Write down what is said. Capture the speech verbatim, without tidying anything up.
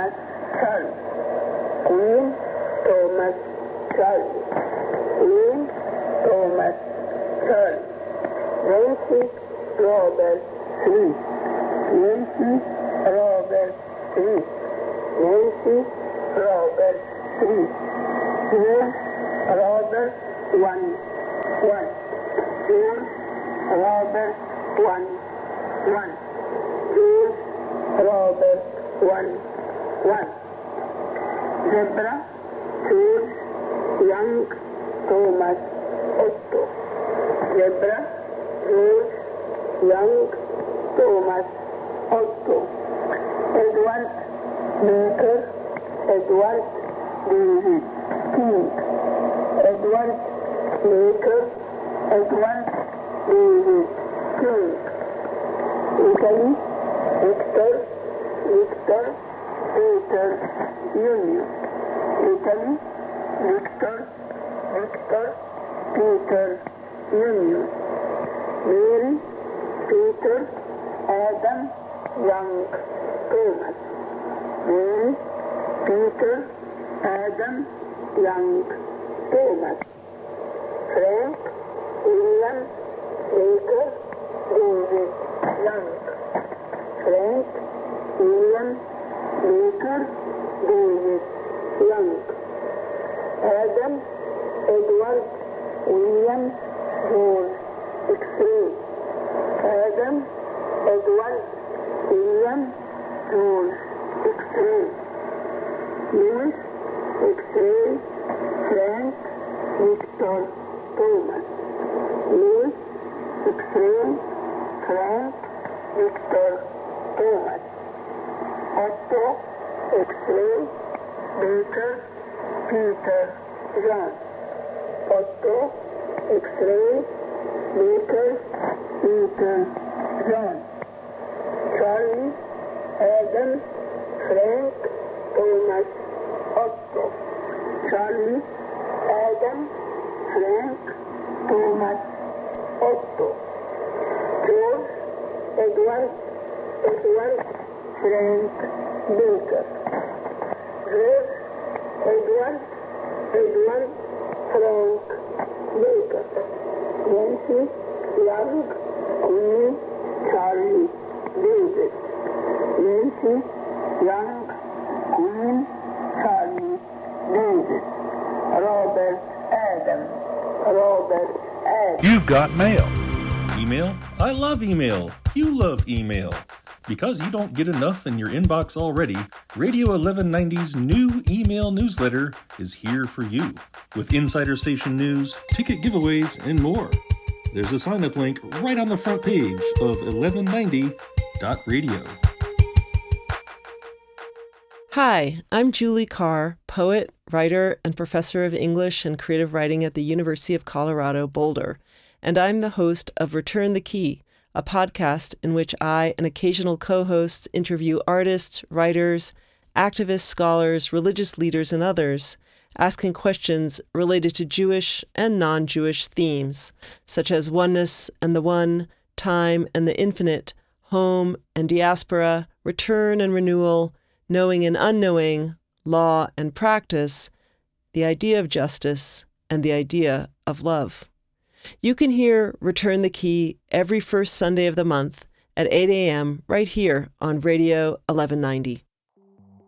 Thomas Charles. Queen Thomas Charles. Queen Thomas Charles. Nancy Robert Smith. Nancy Robert Smith. Nancy Robert Smith. Sir Robert one. One. Sir Robert one. One. Sir Robert one. One. Zebra Sir Young Thomas Otto. Zebra Sir Young Thomas Otto. Edward Baker Edward David King. Edward Baker Edward David King. Italy Victor Victor Peter Junior Italy Victor Victor Peter Junior Mary Peter Adam Young Thomas. Mary Peter Adam Young Thomas. Frank William Baker David Young. Frank William Baker David Young. Adam Edward William George X-ray. Adam Edward William George X-ray. Louis X-ray Frank Victor Thomas. Louis X-ray Frank Victor Thomas. Otto X-ray Baker Peter John. Otto X-ray Baker Peter John. Charlie Adam Frank Thomas Otto. Charlie Adam Frank Thomas Otto. George Edward Edward Frank Baker. George Edward Edward Frank Baker. Nancy Young Queen Charlie David. Nancy Young Queen Charlie David. Robert Adam. Robert Adam. You've got mail. Email? I love email. You love email. Because you don't get enough in your inbox already, Radio eleven ninety's new email newsletter is here for you, with insider station news, ticket giveaways, and more. There's a sign-up link right on the front page of eleven ninety dot radio. Hi, I'm Julie Carr, poet, writer, and professor of English and creative writing at the University of Colorado, Boulder, and I'm the host of Return the Key, a podcast in which I and occasional co-hosts interview artists, writers, activists, scholars, religious leaders, and others, asking questions related to Jewish and non-Jewish themes, such as oneness and the one, time and the infinite, home and diaspora, return and renewal, knowing and unknowing, law and practice, the idea of justice, and the idea of love. You can hear Return the Key every first Sunday of the month at eight a.m. right here on Radio eleven ninety.